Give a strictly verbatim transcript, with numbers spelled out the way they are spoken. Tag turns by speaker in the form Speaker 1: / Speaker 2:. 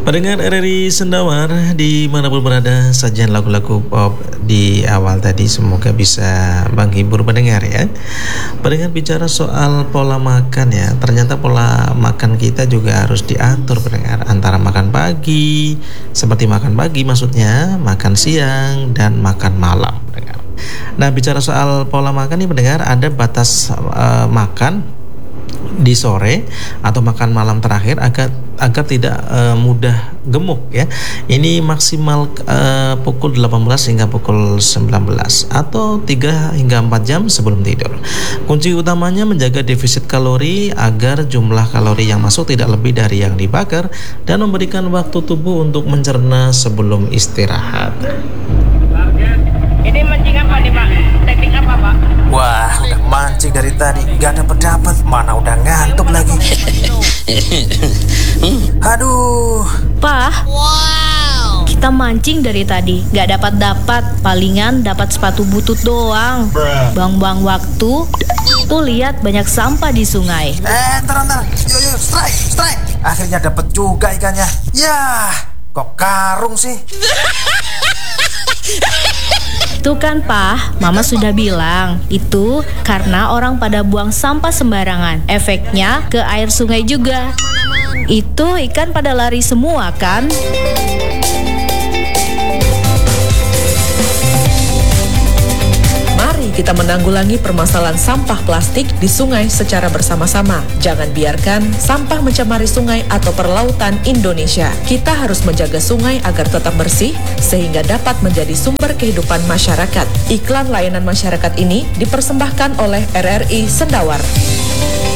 Speaker 1: Pendengar R R I Sendawar dimanapun berada, sajian lagu-lagu pop di awal tadi semoga bisa menghibur pendengar ya. Pendengar bicara soal pola makan ya, ternyata pola makan kita juga harus diatur pendengar, antara makan pagi, seperti makan pagi maksudnya, makan siang dan makan malam pendengar. Nah bicara soal pola makan nih pendengar, ada batas uh, makan di sore atau makan malam terakhir agar agar tidak uh, mudah gemuk ya. Ini maksimal uh, pukul delapan belas hingga pukul sembilan belas atau tiga hingga empat jam sebelum tidur. Kunci utamanya menjaga defisit kalori agar jumlah kalori yang masuk tidak lebih dari yang dibakar dan memberikan waktu tubuh untuk mencerna sebelum istirahat.
Speaker 2: Ini mancing apa nih Pak? Teknik apa Pak?
Speaker 3: Wah, udah mancing dari tadi, gak dapet-dapet, mana udah ngantuk lagi. Aduh.
Speaker 4: Pak, wow. Kita mancing dari tadi, gak dapat-dapat, palingan dapat sepatu butut doang. Buang-buang waktu. Tuh lihat banyak sampah di sungai.
Speaker 3: Eh, ntar, ntar, yuk, yuk, strike, strike. Akhirnya dapet juga ikannya. Yah, kok karung sih?
Speaker 4: Tuh kan Pak, Mama sudah bilang, itu karena orang pada buang sampah sembarangan. Efeknya ke air sungai juga. Itu ikan pada lari semua kan?
Speaker 5: Kita menanggulangi permasalahan sampah plastik di sungai secara bersama-sama. Jangan biarkan sampah mencemari sungai atau perlautan Indonesia. Kita harus menjaga sungai agar tetap bersih sehingga dapat menjadi sumber kehidupan masyarakat. Iklan layanan masyarakat ini dipersembahkan oleh R R I Sendawar.